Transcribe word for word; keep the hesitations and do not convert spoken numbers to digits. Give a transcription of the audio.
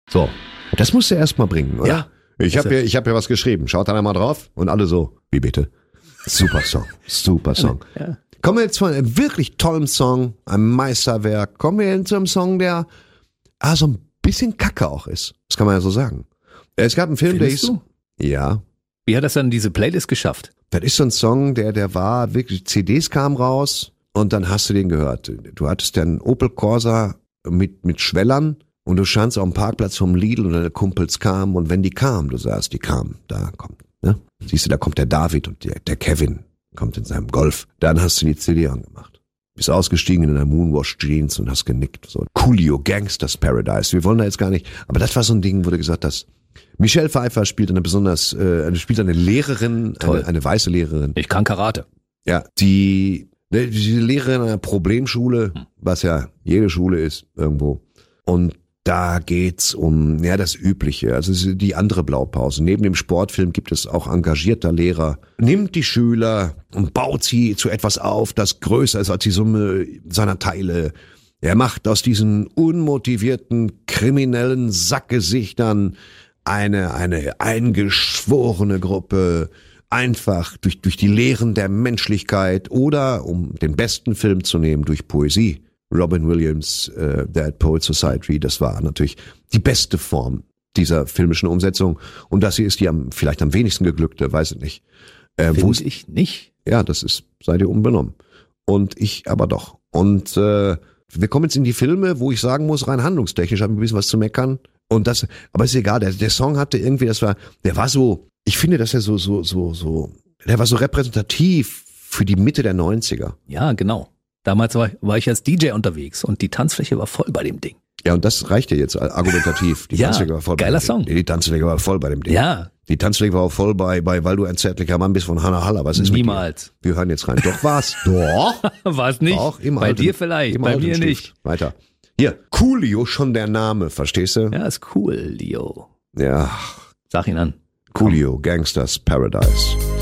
So, das musst du erst mal bringen, oder? Ja. Ich habe ja, ich hab ja was geschrieben. Schaut da mal drauf und alle so, wie bitte? Super Song, super Song. Ja. Kommen wir jetzt von einem wirklich tollen Song, einem Meisterwerk, kommen wir zu einem Song, der ah, so ein bisschen kacke auch ist. Das kann man ja so sagen. Es gab einen Film, Findest der hieß... du? Ja. Wie hat das dann diese Playlist geschafft? Das ist so ein Song, der, der war wirklich, C Ds kamen raus und dann hast du den gehört. Du hattest ja einen Opel Corsa mit, mit Schwellern und du standst auf dem Parkplatz vom Lidl und deine Kumpels kamen und wenn die kamen, du sagst, die kamen, da kommt, ne? Siehst du, da kommt der David und der, der Kevin kommt in seinem Golf. Dann hast du die C D angemacht. Bist ausgestiegen in deiner Moonwash-Jeans und hast genickt. So, Coolio, Gangsters Paradise. Wir wollen da jetzt gar nicht, aber das war so ein Ding, wo du gesagt hast, Michelle Pfeiffer spielt eine besonders, äh, spielt eine Lehrerin, eine, eine weiße Lehrerin. Ich kann Karate. Ja, die, die Lehrerin einer Problemschule, was ja jede Schule ist irgendwo. Und da geht's um, ja, das Übliche, also die andere Blaupause. Neben dem Sportfilm gibt es auch engagierter Lehrer, nimmt die Schüler und baut sie zu etwas auf, das größer ist als die Summe seiner Teile. Er macht aus diesen unmotivierten, kriminellen Sackgesichtern eine, eine eingeschworene Gruppe, einfach durch, durch die Lehren der Menschlichkeit oder, um den besten Film zu nehmen, durch Poesie. Robin Williams, äh, Dead Poets Society, das war natürlich die beste Form dieser filmischen Umsetzung. Und das hier ist die am, vielleicht am wenigsten geglückte, weiß ich nicht. Äh, Finde ich nicht. Ja, das ist, sei dir unbenommen. Und ich aber doch. Und äh, wir kommen jetzt in die Filme, wo ich sagen muss, rein handlungstechnisch habe ich ein bisschen was zu meckern. Und das, aber ist egal, der, der Song hatte irgendwie, das war, der war so, ich finde, dass er so, so, so, so, der war so repräsentativ für die Mitte der neunziger. Ja, genau. Damals war, war ich als D J unterwegs und die Tanzfläche war voll bei dem Ding. Ja, und das reicht ja jetzt argumentativ. Die Ja, Tanzfläche war voll geiler bei dem Song. Ding. Die Tanzfläche war voll bei dem Ding. Ja. Die Tanzfläche war auch voll bei, bei, weil du ein zärtlicher Mann bist von Hannah Haller. Was ist Niemals. mit dir? Wir hören jetzt rein. Doch, war's. Doch. War es nicht? Doch, im bei alten, dir vielleicht, bei mir Stift. nicht. Weiter. Hier, Coolio, schon der Name, verstehst du? Ja, ist cool, Leo. Ja. Sag ihn an. Coolio, Gangsters Paradise.